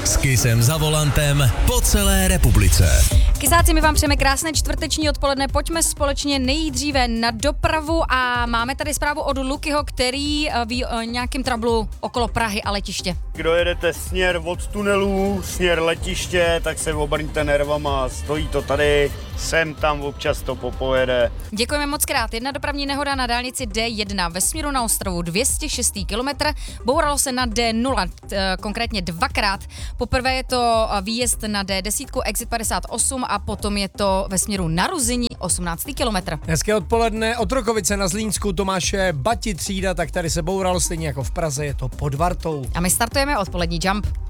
S Kissem za volantem po celé republice. Kysáci, my vám přejeme krásné čtvrteční odpoledne. Pojďme společně nejdříve na dopravu a máme tady zprávu od Lukyho, který ví o nějakým trablu okolo Prahy a letiště. Kdo jedete směr od tunelů, směr letiště, tak se obrňte nervama, stojí to tady, sem tam občas to popojede. Děkujeme moc krát. Jedna dopravní nehoda na dálnici D1 ve směru na Ostrovu 206. kilometr. Bouralo se na D0, konkrétně dvakrát. Poprvé je to výjezd na D10, exit 58 a potom je to ve směru na Ruzyni 18. kilometr. Hezké odpoledne. Od Rokovice na Zlínsku Tomáše Bati třída, tak tady se bouralo stejně jako v Praze, je to pod Vartou. A my startujeme odpolední jump.